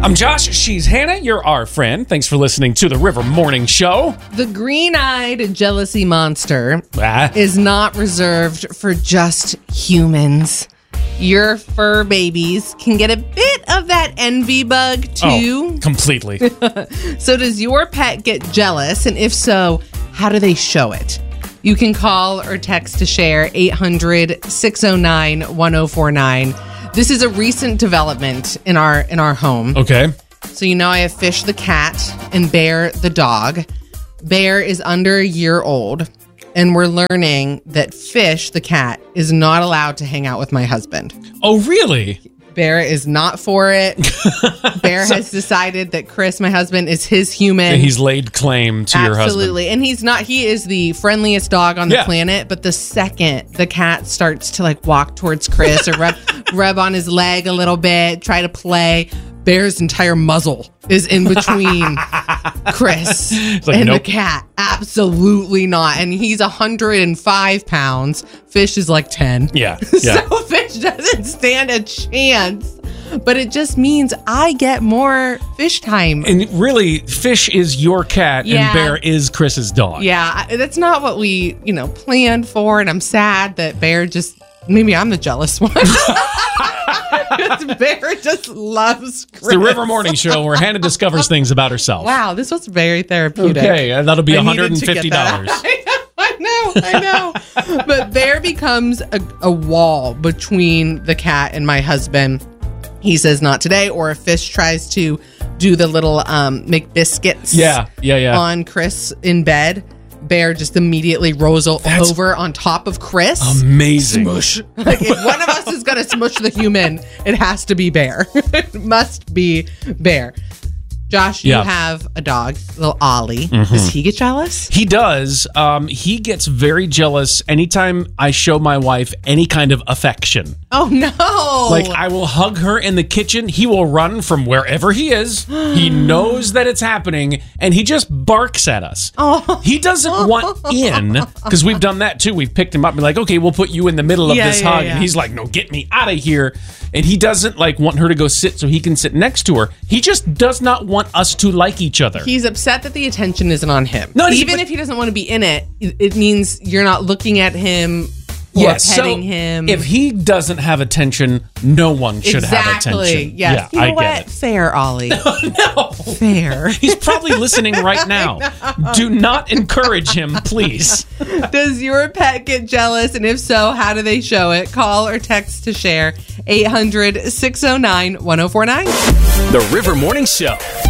I'm Josh. She's Hannah. You're our friend. Thanks for listening to the River Morning Show. The green-eyed jealousy monster Ah. is not reserved for just humans. Your fur babies can get a bit of that envy bug too. Oh, completely. So does your pet get jealous? And if so, how do they show it? You can call or text to share 800-609-1049. This is a recent development in our home. Okay. So I have Fish the cat and Bear the dog. Bear is under a year old, and we're learning that Fish the cat is not allowed to hang out with my husband. Oh, really? Bear is not for it. Bear has decided that Chris, my husband, is his human. And he's laid claim to your husband. Absolutely. And he's not, he is the friendliest dog on the planet. But the second the cat starts to walk towards Chris or rub on his leg a little bit, try to play, Bear's entire muzzle is in between Chris and the cat. Absolutely not. And he's 105 pounds. Fish is 10. Yeah. So Fish doesn't stand a chance. But it just means I get more fish time. And really, Fish is your cat and Bear is Chris's dog. Yeah, that's not what we, planned for. And I'm sad that Bear maybe I'm the jealous one. Bear just loves Chris. It's the River Morning Show where Hannah discovers things about herself. Wow, this was very therapeutic. Okay, that'll be $150. I know. But Bear becomes a wall between the cat and my husband. He says not today, or if Fish tries to do the little McBiscuits on Chris in bed, Bear just immediately rolls over on top of Chris. Amazing. Smush. If one of us is going to smush the human, it has to be Bear. It must be Bear. Josh, you have a dog, little Ollie. Mm-hmm. Does he get jealous? He does. He gets very jealous anytime I show my wife any kind of affection. Oh, no. I will hug her in the kitchen. He will run from wherever he is. He knows that it's happening, and he just barks at us. Oh. He doesn't want in, because we've done that too. We've picked him up and like, okay, we'll put you in the middle of this hug. And he's like, no, get me out of here. And he doesn't want her to go sit so he can sit next to her. He just does not want us to like each other. He's upset that the attention isn't on him. No, even if he doesn't want to be in it, it means you're not looking at him or petting him. If he doesn't have attention, no one should have attention. Yes. Yeah, you know what? Fair, Ollie. No. Fair. He's probably listening right now. Do not encourage him, please. Does your pet get jealous? And if so, how do they show it? Call or text to share 800-609-1049. The River Morning Show.